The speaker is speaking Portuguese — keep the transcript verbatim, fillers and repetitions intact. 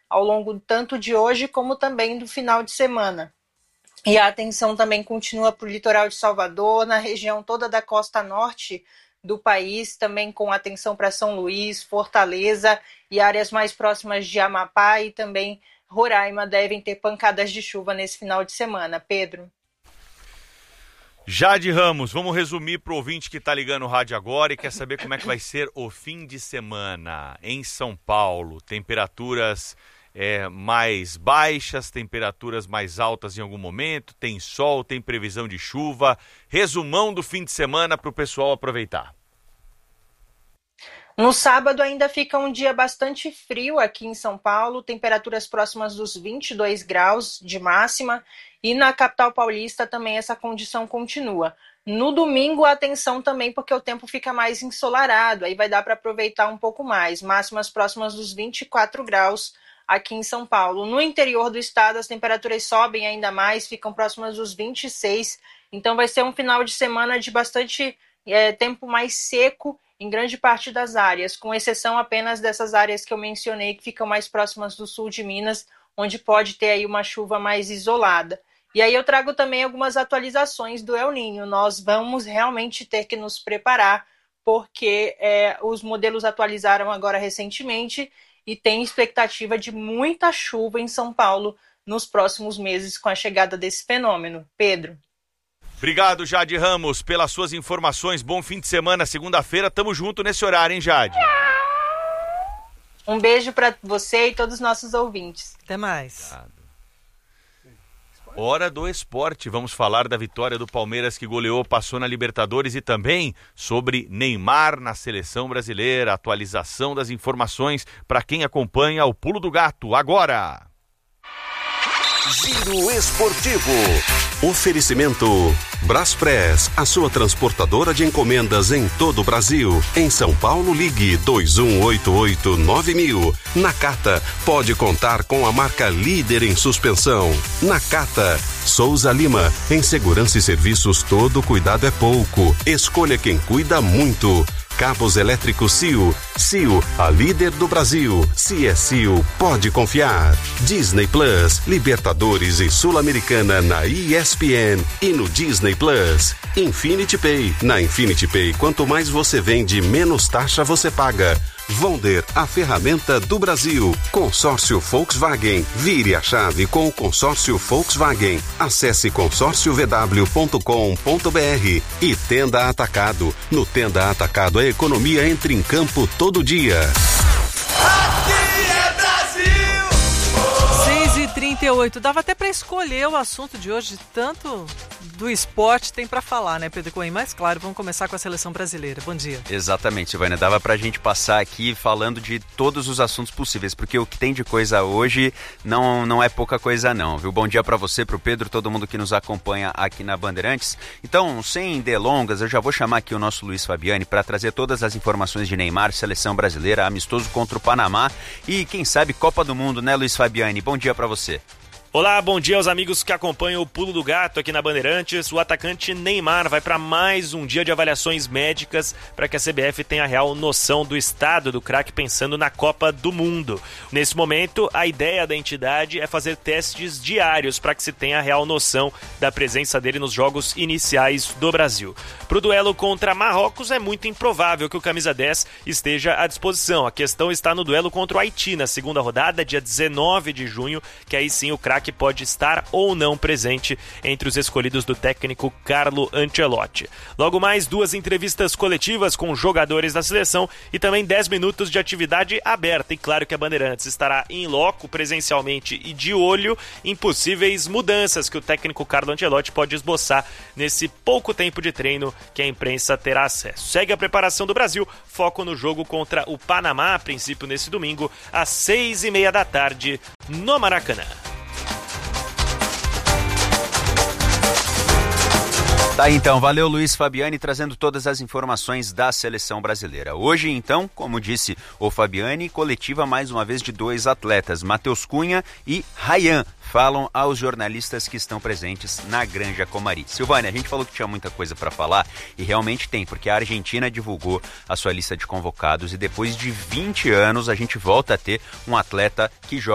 ao longo tanto de hoje como também do final de semana. E a atenção também continua para o litoral de Salvador, na região toda da costa norte do país, também com atenção para São Luís, Fortaleza e áreas mais próximas de Amapá e também Roraima devem ter pancadas de chuva nesse final de semana. Pedro. Jade Ramos, vamos resumir para o ouvinte que está ligando o rádio agora e quer saber como é que vai ser o fim de semana em São Paulo. Temperaturas é, mais baixas, temperaturas mais altas em algum momento, tem sol, tem previsão de chuva. Resumão do fim de semana para o pessoal aproveitar. No sábado ainda fica um dia bastante frio aqui em São Paulo, temperaturas próximas dos vinte e dois graus de máxima, e na capital paulista também essa condição continua. No domingo, atenção também, porque o tempo fica mais ensolarado, aí vai dar para aproveitar um pouco mais, máximas próximas dos vinte e quatro graus aqui em São Paulo. No interior do estado, as temperaturas sobem ainda mais, ficam próximas dos vinte e seis, então vai ser um final de semana de bastante é, tempo mais seco em grande parte das áreas, com exceção apenas dessas áreas que eu mencionei, que ficam mais próximas do sul de Minas, onde pode ter aí uma chuva mais isolada. E aí eu trago também algumas atualizações do El Niño. Nós vamos realmente ter que nos preparar, porque é, os modelos atualizaram agora recentemente e tem expectativa de muita chuva em São Paulo nos próximos meses com a chegada desse fenômeno. Pedro. Obrigado, Jade Ramos, pelas suas informações. Bom fim de semana, segunda-feira. Tamo junto nesse horário, hein, Jade? Um beijo para você e todos os nossos ouvintes. Até mais. Obrigado. Hora do esporte. Vamos falar da vitória do Palmeiras que goleou, passou na Libertadores e também sobre Neymar na seleção brasileira. Atualização das informações para quem acompanha o Pulo do Gato agora. Giro Esportivo. Oferecimento Braspress, a sua transportadora de encomendas em todo o Brasil. Em São Paulo, ligue dois um oito oito nove mil. Nakata, pode contar com a marca líder em suspensão. Nakata. Souza Lima, em segurança e serviços todo cuidado é pouco. Escolha quem cuida muito. Cabos elétricos C I O. C I O, a líder do Brasil. Se é C I O, pode confiar. Disney Plus, Libertadores e Sul-Americana na E S P N e no Disney Plus. Infinity Pay. Na Infinity Pay, quanto mais você vende, menos taxa você paga. Vonder, a ferramenta do Brasil. Consórcio Volkswagen. Vire a chave com o consórcio Volkswagen. Acesse consórcio v w ponto com ponto b r. E Tenda Atacado. No Tenda Atacado, a economia entra em campo todo dia. Aqui é Brasil! seis e trinta e oito. Dava até para escolher o assunto de hoje, tanto do esporte tem para falar, né, Pedro Cohen? Mas claro, vamos começar com a seleção brasileira. Bom dia. Exatamente, Silvânia. Dava pra gente passar aqui falando de todos os assuntos possíveis, porque o que tem de coisa hoje não, não é pouca coisa não, viu? Bom dia pra você, pro Pedro, todo mundo que nos acompanha aqui na Bandeirantes. Então, sem delongas, eu já vou chamar aqui o nosso Luiz Fabiani para trazer todas as informações de Neymar, seleção brasileira, amistoso contra o Panamá e, quem sabe, Copa do Mundo, né, Luiz Fabiani? Bom dia pra você. Olá, bom dia aos amigos que acompanham o Pulo do Gato aqui na Bandeirantes. O atacante Neymar vai para mais um dia de avaliações médicas para que a C B F tenha a real noção do estado do craque pensando na Copa do Mundo. Nesse momento, a ideia da entidade é fazer testes diários para que se tenha a real noção da presença dele nos jogos iniciais do Brasil. Para o duelo contra Marrocos, é muito improvável que o camisa dez esteja à disposição. A questão está no duelo contra o Haiti, na segunda rodada, dia dezenove de junho, que aí sim o craque que pode estar ou não presente entre os escolhidos do técnico Carlo Ancelotti. Logo mais, duas entrevistas coletivas com jogadores da seleção e também dez minutos de atividade aberta. E claro que a Bandeirantes estará em loco, presencialmente e de olho em possíveis mudanças que o técnico Carlo Ancelotti pode esboçar nesse pouco tempo de treino que a imprensa terá acesso. Segue a preparação do Brasil, foco no jogo contra o Panamá, a princípio nesse domingo, às seis e meia da tarde, no Maracanã. Tá, então, valeu Luiz Fabiani trazendo todas as informações da seleção brasileira. Hoje, então, como disse o Fabiani, coletiva mais uma vez de dois atletas, Matheus Cunha e Ryan, falam aos jornalistas que estão presentes na Granja Comari. Silvânia, a gente falou que tinha muita coisa para falar e realmente tem, porque a Argentina divulgou a sua lista de convocados e depois de vinte anos a gente volta a ter um atleta que joga